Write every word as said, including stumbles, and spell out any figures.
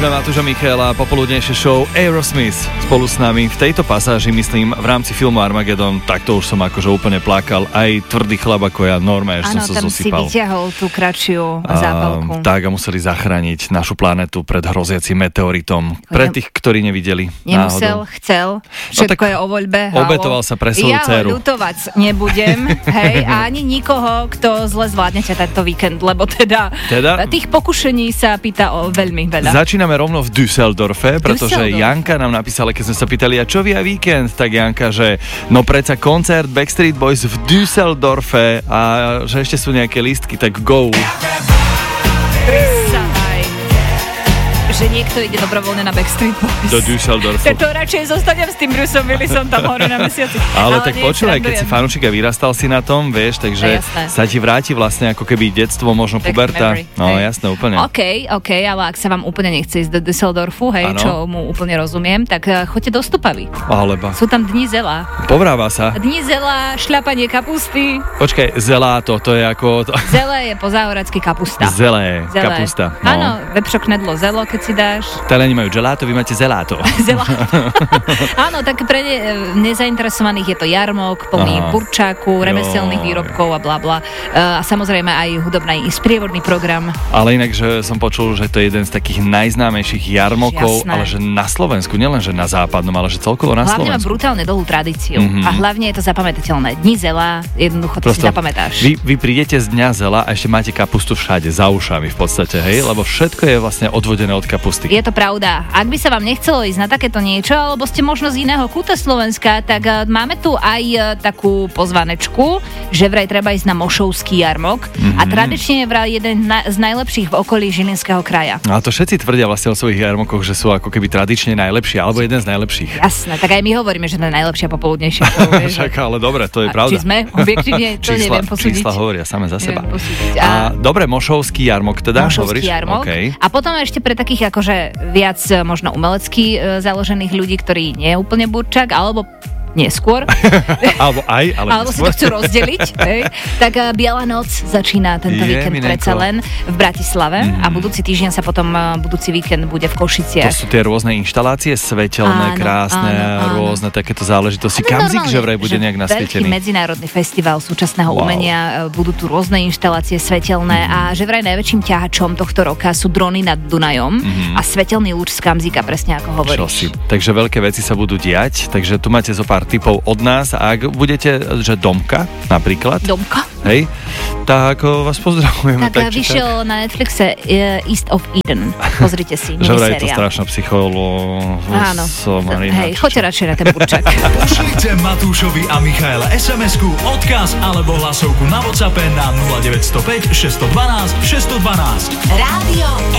sme Matúš a Michaela, popoludnejšie show Aerosmith spolu s nami. V tejto pasáži, myslím, v rámci filmu Armageddon, tak to už som akože úplne plakal. Aj tvrdý chlap ako ja, normálne, že som sa tam zosypal. si vyťahol tú kratšiu zápalku. Tak a museli zachrániť našu planetu pred hroziacim meteoritom. Pre tých, ktorí nevideli. Nemusel, náhodou. Chcel. Všetko no, je o voľbe. Obetoval sa pre svoju ja dceru. Ja ho ľutovať nebudem, hej, a ani nikoho, kto zle zvládnete tento víkend, lebo teda, teda? tých pokušení sa pýta o veľmi veľa. Začíname rovno v Düsseldorfe, pretože Düsseldorf. Janka nám napísala, keď sme sa pýtali, a čo vy a víkend, tak Janka, že no predsa koncert Backstreet Boys v Düsseldorfe a že ešte sú nejaké lístky, tak go. Že niekto ide dobrovoľne na Backstreet Boys. Do Düsseldorfu. Tak to radšej zostanem s tým Bruceom Willisom tam hore na mesiaci. Ale, Ale tak počúvaj, keď si fanúšik a vyrastal si na tom, vieš, takže sa ti vráti vlastne ako keby detstvo, možno Back puberta. Memory. No hej. Jasné, úplne. OK, OK, ale ak sa vám úplne nechce ísť do Düsseldorfu, hej, ano. Čo mu úplne rozumiem, tak choďte do Stupavy. Alebo. Sú tam dni zela. Povráva sa. Dni zela, šľapanie kapusty. Počkaj, zeláto, to je ako... Zelé je po záhoracky kapusta. Zelé, Zelé. kapusta. No. Áno, vepšoknedlo, zelo, keď si dáš. Taliani majú gelato, vy máte zeláto. Zeláto. Áno, tak pre ne, nezainteresovaných je to jarmok, plný Aha. burčáku, remeselných výrobkov a bla bla. A samozrejme aj hudobný sprievodný program. Ale inak, že som počul, že to je jeden z takých najznámejších jarmokov, Jasné. ale že na Slovensku, nielen že na západnom, ale že celkovo na hlavne Slovensku. Hlavne má brutálne dlhú tradíciu. Mm-hmm. A hlavne je to zapamätateľné. Dni zela, jednoducho to si zapamätáš. Vy, vy prídete z dňa zela a ešte máte kapustu všade, za ušami v podstate, hej? Lebo všetko je vlastne odvodené od kapusty. Je to pravda. Ak by sa vám nechcelo ísť na takéto niečo, alebo ste možno z iného kúta Slovenska, tak uh, máme tu aj uh, takú pozvanečku, že vraj treba ísť na Mošovský jarmok mm-hmm. a tradične je vraj jeden na, z najlepších v okolí Žilinského kraja. No a to všetci tvrdia vlastne o svojich jarmokoch, že sú ako keby tradične najlepšie, alebo jeden z najlepších. Jasné, tak aj my hovoríme, že to je najlepšia popoludnejšia. Však, ale dobre, to je a pravda. Či sme objektívne, to čísla, neviem posúdiť. Čísla hovoria same za seba. A, a dobre, Mošovský jarmok teda, Mošovský hovoríš? Jarmok. Okay. A potom ešte pre takých akože viac možno umelecky e, založených ľudí, ktorí nie je úplne burčak, alebo neskôr. Alebo aj, ale Alebo si to chcú rozdeliť. hej. Tak uh, Biela noc začína tento Je, víkend predsa len v Bratislave mm. a budúci týždeň sa potom uh, budúci víkend bude v Košiciach. To sú tie rôzne inštalácie, svetelné, áno, krásne, áno, áno. rôzne takéto záležitosti. Kamzik, že vraj bude nejak nasvietený. Veľký medzinárodný festival súčasného wow. umenia, budú tu rôzne inštalácie svetelné mm. a že vraj najväčším ťahačom tohto roka sú drony nad Dunajom mm. a svetelný lúč z Kamzika, presne ako hovoríš. Takže veľké veci sa budú diať, takže tu máte zo pár typov od nás a ak budete, že Domka napríklad, Domka? Hej, tak vás pozdravujeme. Tak, tak vyšiel tak. Na Netflixe uh, East of Eden, pozrite si, miniséria. Že vraj je to strašná psycholo. Áno, hej, choďte radšej na ten burčak. Pošlite Matúšovi a Michaele es em esku, odkaz alebo hlasovku na WhatsAppe na nula deväť nula päť šesť jedna dva šesť jedna dva. Rádio